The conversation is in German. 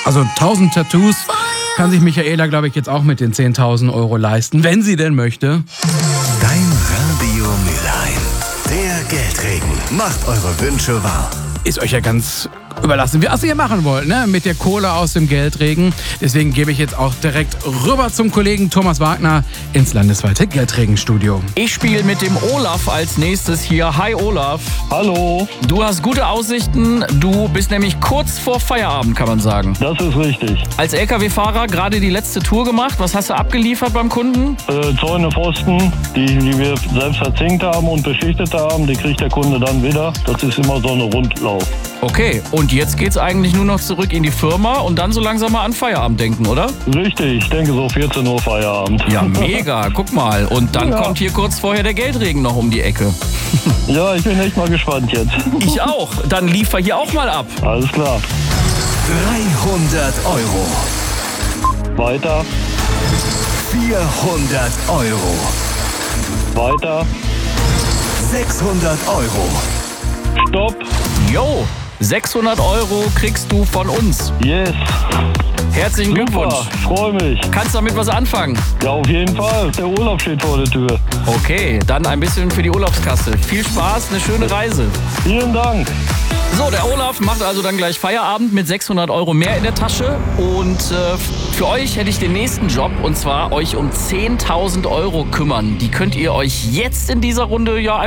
Also 1000 Tattoos kann sich Michaela, glaube ich, jetzt auch mit den 10.000 Euro leisten, wenn sie denn möchte. Dein Radio Mülheim. Der Geldregen macht eure Wünsche wahr. Ist euch ja ganz überlassen, was ihr machen wollt, ne? Mit der Kohle aus dem Geldregen. Deswegen gebe ich jetzt auch direkt rüber zum Kollegen Thomas Wagner ins landesweite Geldregenstudio. Ich spiele mit dem Olaf als nächstes hier. Hi Olaf. Hallo, Du hast gute Aussichten. Du bist nämlich kurz vor Feierabend, kann man sagen. das ist richtig. Als LKW-Fahrer gerade die letzte Tour gemacht. Was hast du abgeliefert beim Kunden? Zäune, Pfosten, die wir selbst verzinkt haben und beschichtet haben, die kriegt der Kunde dann wieder. Das ist immer so eine Rundlauf. Okay, und jetzt geht's eigentlich nur noch zurück in die Firma und dann so langsam mal an Feierabend denken, oder? Richtig, ich denke so 14 Uhr Feierabend. Ja, mega. Guck mal. Und dann kommt hier kurz vorher der Geldregen noch um die Ecke. Ja, ich bin echt mal gespannt jetzt. Ich auch. Dann liefer hier auch mal ab. Alles klar. 300 Euro. Weiter, 400 Euro. weiter, 600 Euro. stopp, Yo, 600 Euro kriegst du von uns. yes. Herzlichen Glückwunsch. Super, freue mich. Kannst damit was anfangen? Ja, auf jeden Fall. Der Urlaub steht vor der Tür. Okay, dann ein bisschen für die Urlaubskasse. Viel Spaß, eine schöne Reise. Vielen Dank. So, der Olaf macht also dann gleich Feierabend mit 600 Euro mehr in der Tasche. Und für euch hätte ich den nächsten Job, und zwar euch um 10.000 Euro kümmern. Die könnt ihr euch jetzt in dieser Runde ja